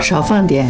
少放点。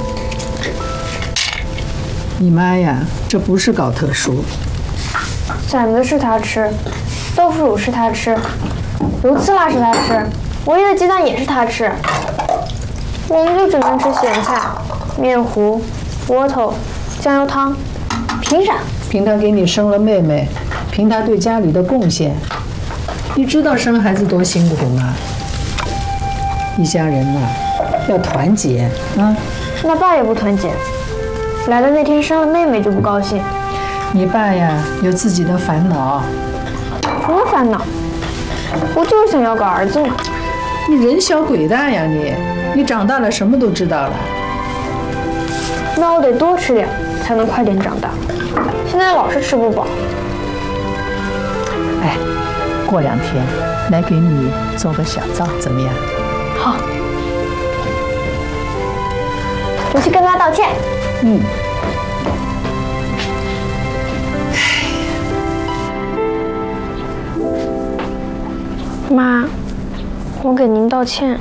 你妈呀，这不是搞特殊。 馓子是她吃，豆腐乳是她吃，油刺辣是她吃，唯一的鸡蛋也是她吃。我们就只能吃咸菜、面糊、窝头、酱油汤，凭啥？ 凭她给你生了妹妹，凭她对家里的贡献。你知道生孩子多辛苦吗？一家人呐，要团结啊！ 那爸也不团结，来的那天生了妹妹就不高兴。 你爸呀，有自己的烦恼。 什么烦恼？我就是想要个儿子嘛。 你人小鬼大呀你！你长大了什么都知道了。 那我得多吃点，才能快点长大。现在老是吃不饱。 哎，过2天来给你做个小灶，怎么样？ 好，我去跟他道歉。 嗯。 妈，我给您道歉。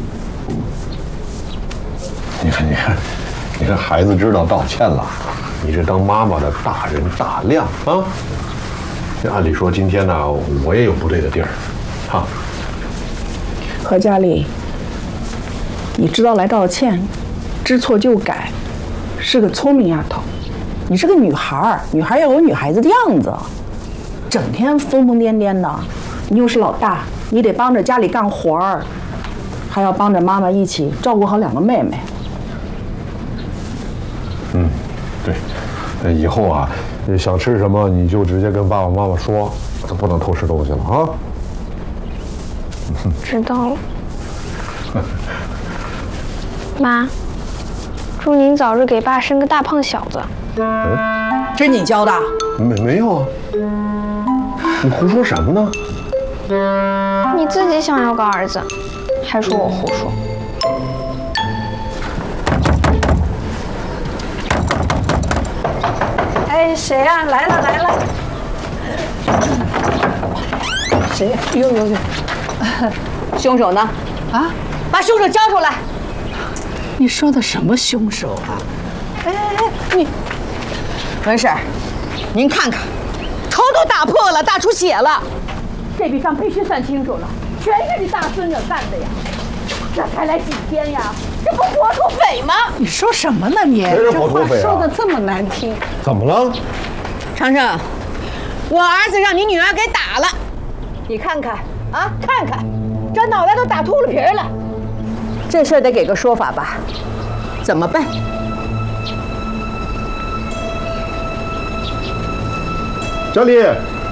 你看，孩子知道道歉了，你这当妈妈的大人大量啊！这按理说今天呢，我也有不对的地儿，哈。 何佳丽，你知道来道歉，知错就改，是个聪明丫头。你是个女孩，女孩要有女孩子的样子，整天疯疯癫癫的。你又是老大，你得帮着家里干活儿，还要帮着妈妈一起照顾好2个妹妹。 对，以后啊，想吃什么你就直接跟爸爸妈妈说，不能偷吃东西了啊。 知道了。妈，祝您早日给爸生个大胖小子。 这是你教的？ 没有啊，你胡说什么呢？ 你自己想要个儿子，还说我胡说。 哎，谁呀？来了！谁呀？呦！ 凶手呢？ 啊！ 把凶手交出来！ 你说的什么凶手啊？哎，你文婶，您看看，头都打破了，大出血了。这笔账必须算清楚了，全是你大孙女干的呀！这才来几天呀，这不活土匪吗？ 你说什么呢你？ 谁是活土匪啊？ 这话说的这么难听。 怎么了？ 长生，我儿子让你女儿给打了，你看看啊，看看，这脑袋都打秃噜皮了。这事儿得给个说法吧？怎么办？ 佳丽，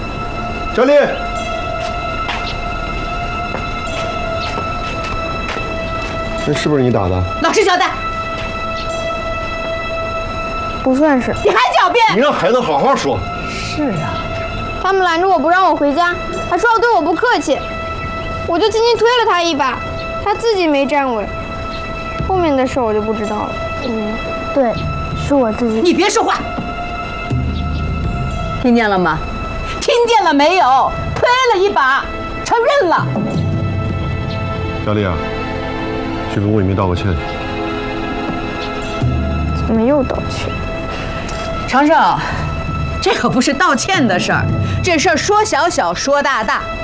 这是不是你打的？ 老实交代。 不算是。 你还狡辩！ 你让孩子好好说。 是啊， 他们拦着我不让我回家，还说要对我不客气，我就轻轻推了他一把，他自己没站稳。后面的事我就不知道了。对，是我自己。 你别说话，听见了吗？听见了没有？推了一把，承认了。 佳丽啊，去跟魏明道个歉。 怎么又道歉？ 长生，这可不是道歉的事儿，这事儿说小小，说大大。